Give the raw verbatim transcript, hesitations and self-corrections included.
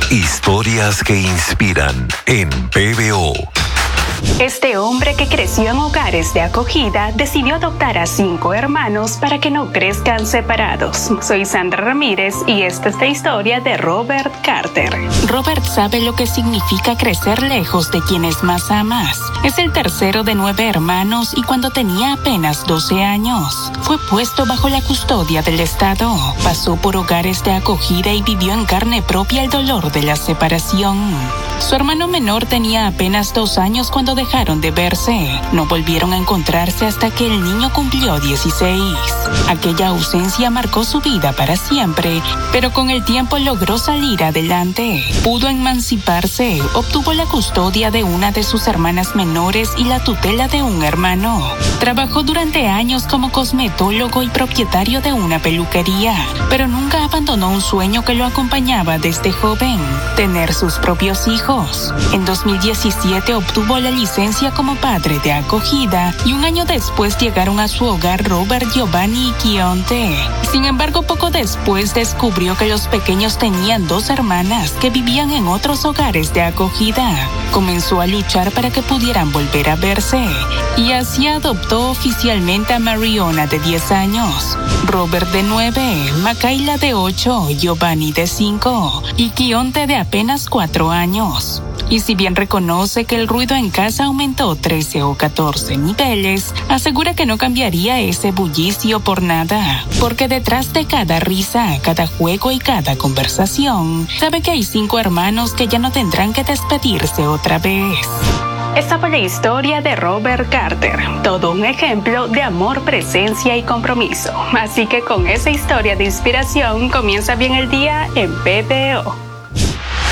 Historias que inspiran en P B O. Este hombre que creció en hogares de acogida decidió adoptar a cinco hermanos para que no crezcan separados. Soy Sandra Ramírez y esta es la historia de Robert Carter. Robert sabe lo que significa crecer lejos de quienes más amas. Es el tercero de nueve hermanos y cuando tenía apenas doce años, fue puesto bajo la custodia del Estado. Pasó por hogares de acogida y vivió en carne propia el dolor de la separación. Su hermano menor tenía apenas dos años cuando dejaron de verse. No volvieron a encontrarse hasta que el niño cumplió dieciséis. Aquella ausencia marcó su vida para siempre, pero con el tiempo logró salir adelante. Pudo emanciparse, obtuvo la custodia de una de sus hermanas menores y la tutela de un hermano. Trabajó durante años como cosmetólogo y propietario de una peluquería, pero nunca abandonó un sueño que lo acompañaba desde joven: tener sus propios hijos. En dos mil diecisiete obtuvo la licencia como padre de acogida y un año después llegaron a su hogar Robert, Giovanni y Keontae. Sin embargo, poco después descubrió que los pequeños tenían dos hermanas que vivían en otros hogares de acogida. Comenzó a luchar para que pudieran volver a verse y así adoptó oficialmente a Mariona de diez años, Robert de nueve, Makayla de ocho, Giovanni de cinco y Keontae de apenas cuatro años. Y si bien reconoce que el ruido en casa aumentó trece o catorce niveles, asegura que no cambiaría ese bullicio por nada, porque detrás de cada risa, cada juego y cada conversación, sabe que hay cinco hermanos que ya no tendrán que despedirse otra vez. Esta fue la historia de Robert Carter, todo un ejemplo de amor, presencia y compromiso. Así que con esa historia de inspiración comienza bien el día en P B O.